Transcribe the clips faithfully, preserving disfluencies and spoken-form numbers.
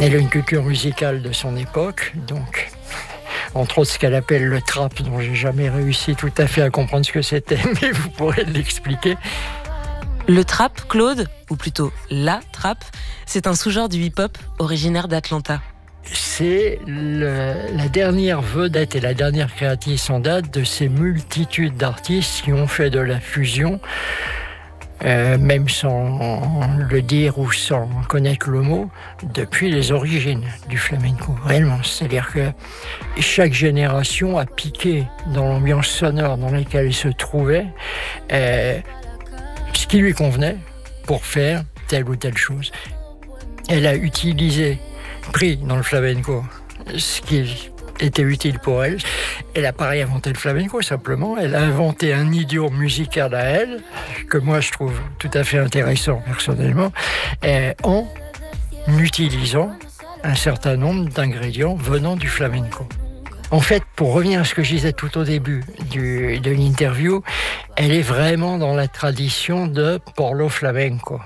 Elle a une culture musicale de son époque, donc entre autres ce qu'elle appelle le trap, dont j'ai jamais réussi tout à fait à comprendre ce que c'était, mais vous pourrez l'expliquer. Le trap, Claude, ou plutôt la trap, c'est un sous-genre du hip-hop originaire d'Atlanta. C'est le, la dernière vedette et la dernière créatrice en date de ces multitudes d'artistes qui ont fait de la fusion, euh, même sans le dire ou sans connaître le mot, depuis les origines du flamenco, réellement. C'est-à-dire que chaque génération a piqué dans l'ambiance sonore dans laquelle elle se trouvait euh, ce qui lui convenait pour faire telle ou telle chose. Elle a utilisé, pris dans le flamenco ce qui était utile pour elle. Elle n'a pas réinventé le flamenco, simplement. Elle a inventé un idiome musical à elle, que moi je trouve tout à fait intéressant personnellement, en utilisant un certain nombre d'ingrédients venant du flamenco. En fait, pour revenir à ce que je disais tout au début du, de l'interview, elle est vraiment dans la tradition de Porlo Flamenco.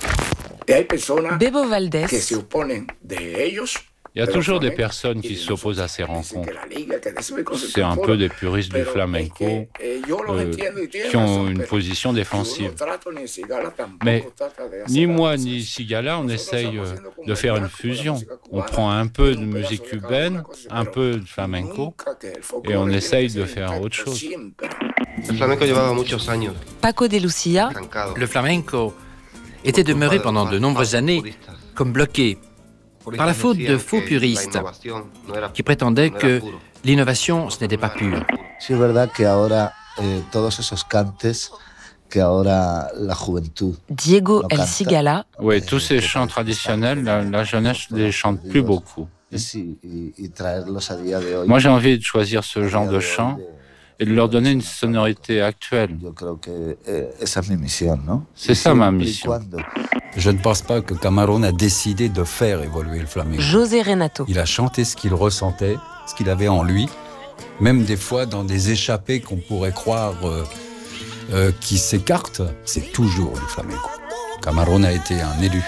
Bebo Valdés. Il y a toujours des personnes qui s'opposent à ces rencontres. C'est un peu des puristes du flamenco euh, qui ont une position défensive. Mais ni moi ni Sigala, on essaye de faire une fusion. On prend un peu de musique cubaine, un peu de flamenco, et on essaye de faire autre chose. Paco de Lucia. Le flamenco était demeuré pendant de nombreuses années comme bloqué par la faute de faux puristes qui prétendaient que l'innovation, ce n'était pas pur. C'est vrai qu'ahora eh, todos esos cantes que ahora la juventud. Diego El Cigala. Oui, tous ces chants traditionnels, la, la jeunesse ne les chante plus beaucoup. Moi, j'ai envie de choisir ce genre de chants et de leur donner une sonorité actuelle. C'est ça ma mission. Je ne pense pas que Camarón a décidé de faire évoluer le flamenco. José Renato. Il a chanté ce qu'il ressentait, ce qu'il avait en lui, même des fois dans des échappées qu'on pourrait croire euh, euh, qui s'écartent, c'est toujours du flamenco. Camarón a été un élu.